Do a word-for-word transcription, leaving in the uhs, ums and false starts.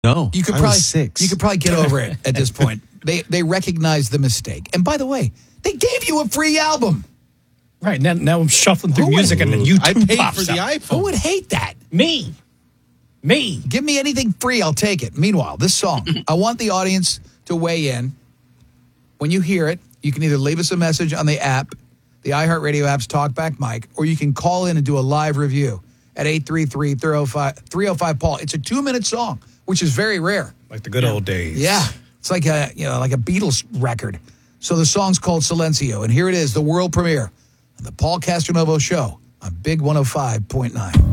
No, You could I probably was six. You could probably get over it at this point. They they recognize the mistake. And by the way, they gave you a free album. Right, now, now I'm shuffling through Who would- music and then YouTube I paid pops for the up. Who iPhone. would hate that? Me. Me. Give me anything free, I'll take it. Meanwhile, this song, I want the audience to weigh in. When you hear it, you can either leave us a message on the app, the iHeartRadio app's Talkback Mike, or you can call in and do a live review at eight three three, three oh five, Paul. It's a two-minute song, which is very rare. Like the good old days. Yeah. It's like a, you know, like a Beatles record. So the song's called Silencio, and here it is, the world premiere of the Paul Castronovo Show on Big one oh five point nine.